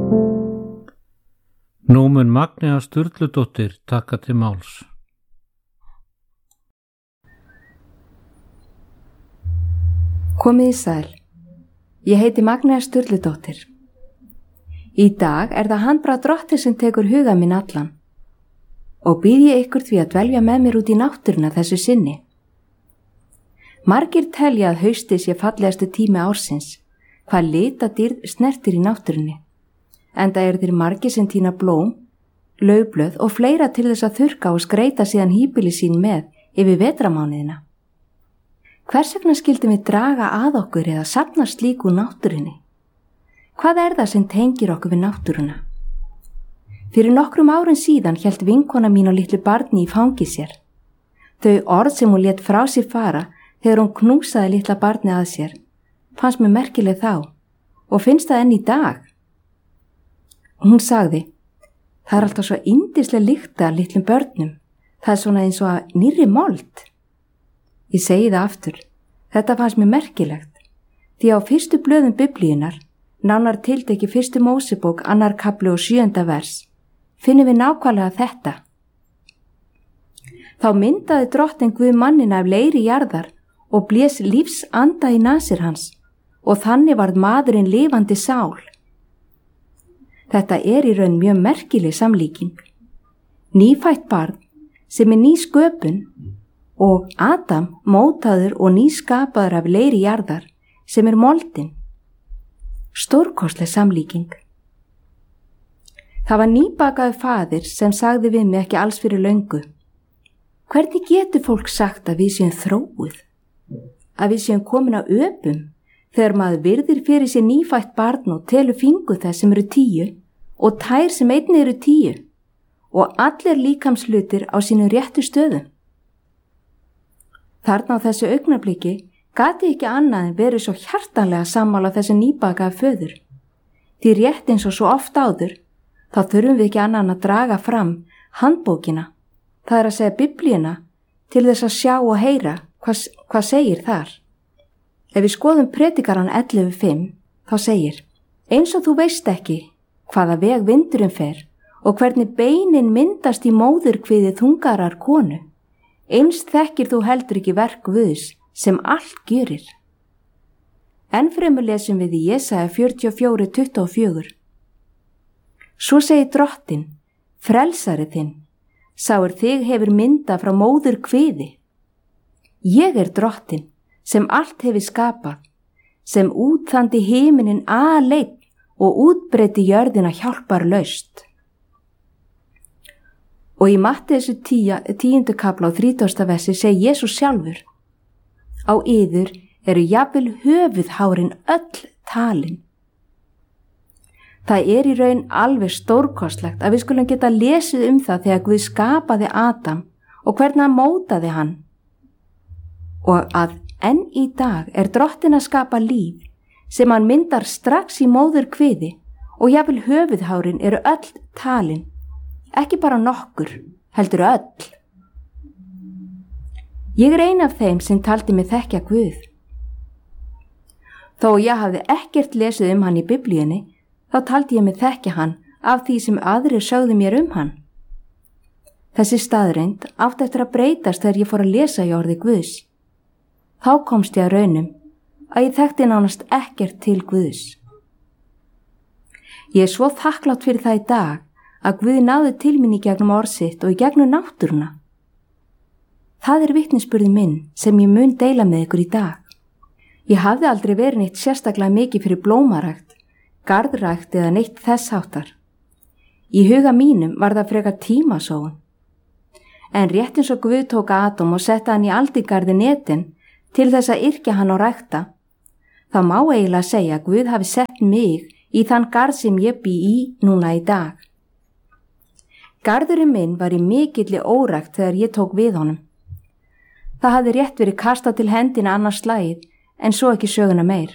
Nú mun Magnea Sturludóttir taka til máls. Komið í sæl. Ég heiti Magnea Sturludóttir. Í dag er það handbragð Drottins sem tekur huga minn allan og býð ég ykkur því að dvelja með mér út í náttúruna þessu sinni. Margir telja að haustið sé fallegastu tími ársins, hvað litadýrð snertir í náttúrunni. Enda eru þeir margir sem tína blóm, laufblöð og fleira til þess að þurrka og skreita síðan híbýli sín með yfir vetramánuðina. Hvers vegna skildum við draga að okkur eða safna slíku náttúrunni? Hvað er það sem tengir okkur við náttúruna? Fyrir nokkrum árum síðan hélt vinkona mín og litlu barni í fangi sér. Þau orð sem hún lét frá sér fara þegar hún knúsaði litla barni að sér fannst mér merkileg þá og finnst það enn í dag. Hún sagði, það er alltaf svo yndisleg lykt af litlum börnum. Það er svona eins og að nýrri mold. Ég segi það aftur. Þetta fannst mér merkilegt. Því á fyrstu blöðum Biblíunar, nánar tiltekið fyrstu Mósebók, 2. kafli og 7. vers, finnum við nákvæmlega þetta. Þá myndaði Drottinn Guð manninn af leiri jarðar og blés lífsanda í nasir hans og þannig varð maðurinn lifandi sál. Þetta er í raun mjög merkileg samlíking. Nýfætt barn sem er ný sköpun og Adam mótaður og nýskapaður af leiri jarðar sem er moldin. Stórkostleg samlíking. Það var nýbakaður faðir sem sagði við mig ekki alls fyrir löngu. Hvernig getur fólk sagt að við séum þróuð? Að við séum komin á öpum? Þegar maður virðir fyrir sér nýfætt barn og telur fingur þess sem eru 10 og tær sem einnig eru 10 og allir líkamshlutir á sínu réttu stöðum. Þarna á þessu augnabliki gati ekki annað en verið svo hjartanlega sammála þessu nýbakaða föður. Því rétt eins og svo oft áður, þá þurfum við ekki annan að draga fram handbókina, það er að segja Biblíuna, til þess að sjá og heyra hvað segir þar. Ef við skoðum Predikarann 11:5, þá segir, eins og þú veist ekki hvaða veg vindurinn fer og hvernig beinin myndast í móðurkviði þungarar konu, eins þekkir þú heldur ekki verk Guðs sem allt gjörir. Enn fremur lesum við í Jesaja 44:24. Svo segir Drottinn, frelsari þinn, sá þig hefur mynda frá móðurkviði. Ég er Drottinn, sem allt hefur skapað, sem útþandi himinin aleinn og útbreiddi jörðina hjálparlaust. Og í Matteusar 10. kafla og 30. versi segir Jesús sjálfur, á yður eru jafnvel höfuðhárin öll talin. Það er í raun alveg stórkostlegt að við skulum geta lesið það þegar Guð skapaði Adam og hvernig hann mótaði hann. Og að enn í dag er Drottinn að skapa líf sem hann myndar strax í móðurkviði og jafnvel höfuðhárin eru öll talin, ekki bara nokkur, heldur öll. Ég er ein af þeim sem taldi mig þekkja Guð. Þó ég hafði ekkert lesið hann í Biblíunni, þá taldi ég mig þekkja hann af því sem aðrir sögðu mér hann. Þessi staðreynd átti eftir að breytast þegar ég fór að lesa í orði Guðs. Þá komst ég að raunum að ég þekkti nánast ekkert til Guðs. Ég er svo þakklátt fyrir það í dag að Guð náði til mín í gegnum orð sitt og í gegnum náttúruna. Það er vitnisburður minn sem ég mun deila með ykkur í dag. Ég hafði aldrei verið neitt sérstaklega mikið fyrir blómarækt, garðrækt eða neitt þess háttar. Í huga mínum var það frekar tímasóun. En rétt eins og Guð tók Adam og setta hann í aldingarðin Eden til þess að yrkja hann og rækta, þá má eiginlega segja að Guð hafi sett mig í þann garð sem ég bý í núna í dag. Garðurinn minn var í mikilli órækt þegar ég tók við honum. Það hafði rétt verið kastað til hendina annars slagið, en svo ekki söguna meir.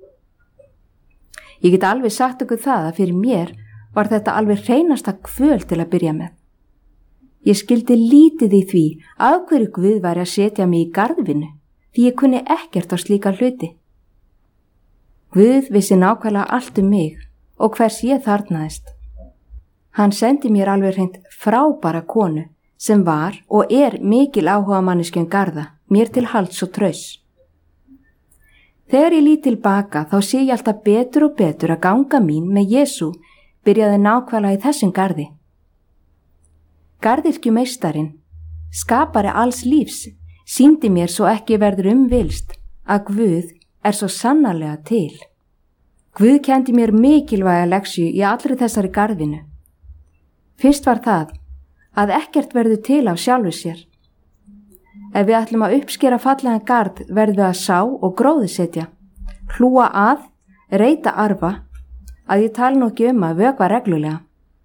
Ég get alveg sagt okkur það að fyrir mér var þetta alveg hreinasta kvöl til að byrja með. Ég skildi lítið í því af hverju Guð væri að setja mig í garðvinnu, því ég kunni ekkert á slíka hluti. Guð vissi nákvæmlega allt mig og hvers ég þarfnaðist. Hann sendi mér alveg hreint frábæra konu sem var og mikil áhuga manneskju garða, mér til halds og trausts. Þegar ég lít tilbaka þá sé ég alltaf betur og betur að ganga mín með Jesú byrjaði nákvæmlega í þessum garði. Garðyrkjumeistarinn, skapari alls lífs, sýndi mér svo ekki verður vilst að Guð svo sannarlega til. Guð kenndi mér mikilvæga leksju í allri þessari garðinu. Fyrst var það að ekkert verður til af sjálfu sér. Ef við ætlum að uppskera fallegan garð verðum við að sá og gróðursetja, hlúa að, reyta arfa, að ég tali nú ekki að vökva reglulega.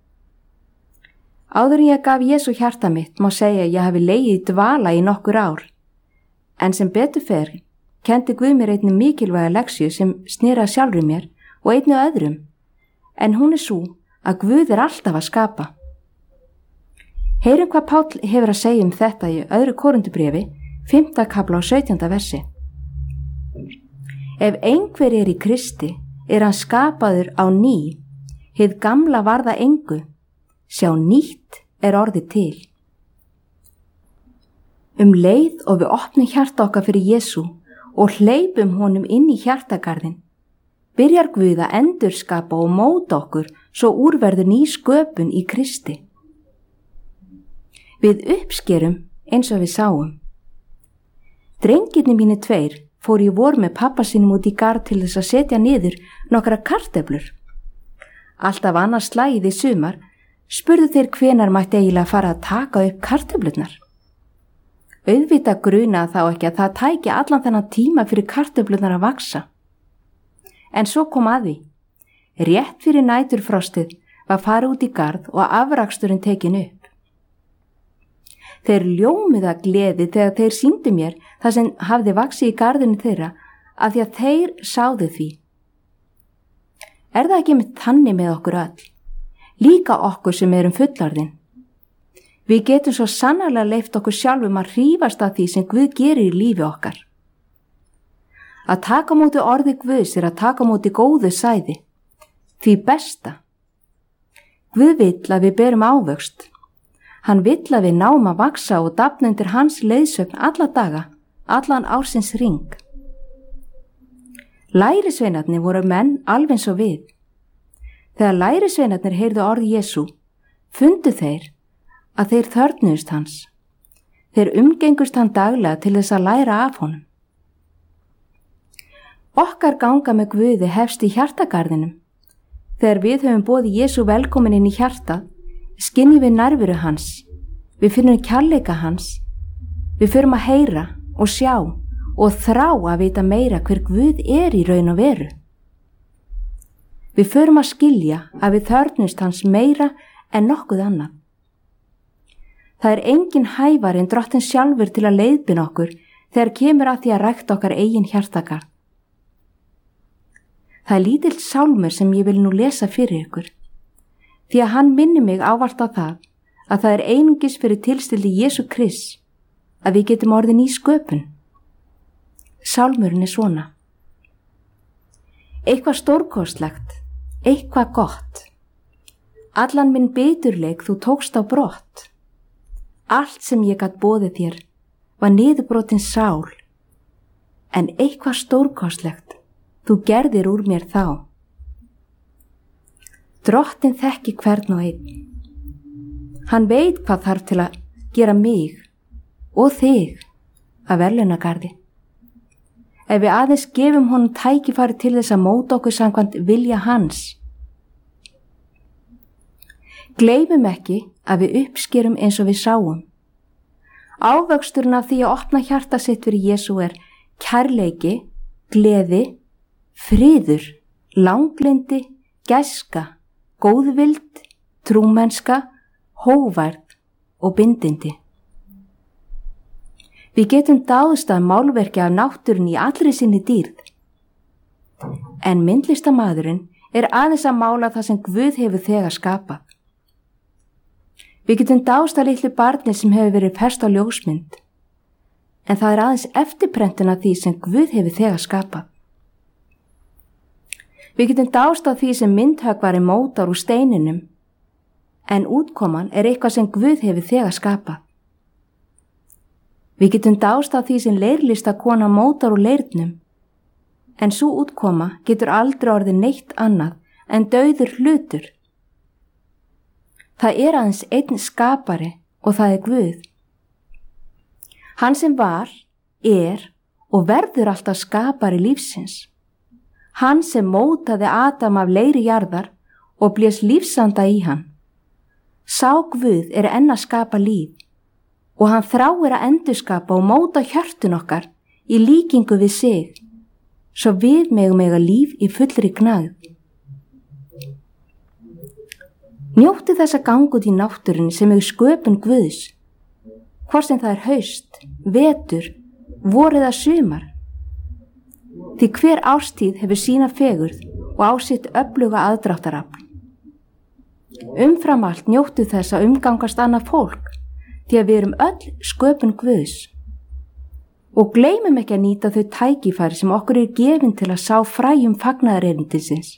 Áður en ég gaf Jesú hjarta mitt má segja ég hafi legið í dvala í nokkur ár, en sem betur fer kenndi Guð mér einnig mikilvæga leksju sem sneri að sjálfri mér og einnig öðrum, en hún sú að Guð alltaf að skapa. Heyrum hvað Páll hefur að segja þetta í 2. Korintubréfi, 5. kafla og 17. versi. Ef einhver í Kristi hann skapaður á ný, hið gamla varða engu, sjá nýtt orðið til. Leið og við opnum hjarta okkar fyrir Jesú og hleypum honum inn í hjartagarðin, byrjar Guð að endurskapa og móta okkur svo úrverður ný sköpun í Kristi. Við uppskerum eins og við sáum. Drengirnir mínir 2 fóru í vor með pappa sínum út í garð til þess að setja niður nokkra kartöflur. Alltaf annars slagið í sumar spurðu þeir hvenar mætti eiginlega fara að taka upp kartöflurnar. Auðvitað grunaði þá ekki að það tæki allan þennan tíma fyrir kartöflurnar að vaksa. En svo kom að því. Rétt fyrir næturfrostið var farið út í garð og afraksturinn tekin upp. Þeir ljómuðu af gleði þegar þeir sýndu mér það sem hafði vaxið í garðinu þeirra af því að þeir sáðu því. Það ekki með þannig með okkur öll? Líka okkur sem erum fullorðin. Við getum svo sannarlega leyft okkur sjálfum að hrífast af því sem Guð gerir í lífi okkar. Að taka á móti orði Guðs að taka á móti góðu sæði, því besta. Guð vill að við berum ávöxt. Hann vill að við náum að vaksa og dafna undir hans leiðsögn alla daga, allan ársins hring. Lærisveinarnir voru menn alveg eins og við. Þegar lærisveinarnir heyrðu orð Jesú, fundu þeir að þeir þörfnuðust hans. Þeir umgengust hann daglega til þess að læra af honum. Okkar ganga með Guði hefst í hjartagarðinum. Þegar við höfum boðið Jesú velkomin inn í hjartað, skynjum við nærveru hans, við finnum kærleika hans, við förum að heyra og sjá og þrá að vita meira hver Guð í raun og veru. Við förum að skilja að við þörfnumst hans meira en nokkuð annað. Það engin hæfari en Drottinn sjálfur til að leiðbeina okkur þegar kemur að því að rækta okkar eigin hjartagarð. Það lítill sálmur sem ég vil nú lesa fyrir ykkur, því að hann minnir mig ávallt á það að það einungis fyrir tilstildi Jesú Krists að við getum orðin í sköpun. Sálmurinn svona. Eitthvað stórkostlegt, eitthvað gott. Allan minn biturleik þú tókst á brott. Allt sem ég gat boðið þér var niðurbrotin sál, en eitthvað stórkostlegt þú gerðir úr mér þá. Drottinn þekki hvern og einn. Hann veit hvað þarf til að gera mig og þig að verðlaunagarði. Ef við aðeins gefum honum tækifæri til þess að móta okkur samkvæmt vilja hans. Gleymum ekki að við uppskerum eins og við sáum. Ávöxturinn af því að opna hjarta sitt fyrir Jesú kærleiki, gleði, friður, langlindi, gæska, góðvild, trúmennska, hógværð og bindindi. Við getum dáðst að málverki af náttúrunni í allri sinni dýrð. En myndlistarmaðurinn aðeins að mála það sem Guð hefur þegar skapað. Við getum dáðst að litlu barni sem hefur verið fest á ljósmynd, en það aðeins eftirprentun af því sem Guð hefur þegar skapað. Við getum dást á því sem myndhöggvari mótar úr steininum, en útkoman er eitthvað sem Guð hefur þegar skapað. Við getum dást á því sem leirlistakona mótar úr leirnum, en sú útkoma getur aldrei orðið neitt annað en dauður hlutur. Það er aðeins einn skapari og það er Guð. Hann sem var, er og verður alltaf skapari lífsins. Hann sem mótaði Adam af leiri jarðar og blés lífsanda í hann. Sá Guð er enn að skapa líf og hann þráir að endurskapa og móta hjörtun okkar í líkingu við sig, svo við megum eiga líf í fullri gnægð. Njóttu þess að ganga út í náttúrunni sem er sköpun Guðs, hvort sem það er haust, vetur, vor eða sumar. Því hver árstíð hefur sína fegurð og á sitt öfluga aðdráttarafl. Umfram allt njóttu þess að umgangast annað fólk, því að við erum öll sköpun Guðs. Og gleymum ekki að nýta þau tækifæri sem okkur er gefin til að sá fræjum fagnaðarerindisins.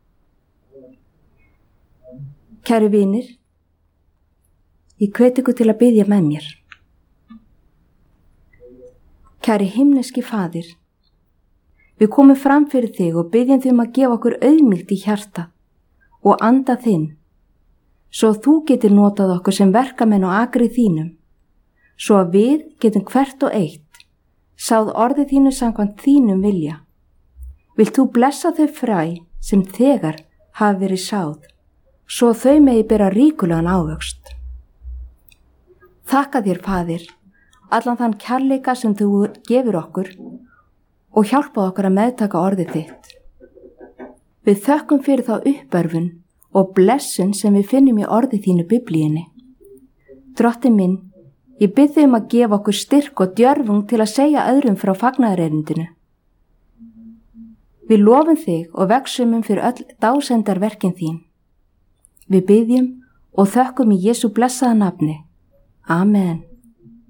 Kæru vinir, ég hvet ykkur til að biðja með mér. Kæri himneski Faðir, við komum fram fyrir þig og biðjum þig að gefa okkur auðmýkt í hjarta og anda þinn, svo þú getur notað okkur sem verkamenn á akri þínum, svo að við getum hvert og eitt sáð orðið þínu samkvæmt þínum vilja. Vilt þú blessa þau fræ sem þegar hafa verið sáð, svo þau megi bera ríkulegan ávöxt. Þakka þér, Faðir, allan þann kærleika sem þú gefur okkur og hjálpað okkur að meðtaka orðið þitt. Við þökkum fyrir þá uppörfun og blessun sem við finnum í orðið þínu Biblíunni. Drottinn minn, ég bið þig að gefa okkur styrk og djörfung til að segja öðrum frá fagnaðarerindinu. Við lofum þig og vegsumum fyrir öll dásendarverkin þín. Við biðjum og þökkum í Jesú blessaða nafni. Amen.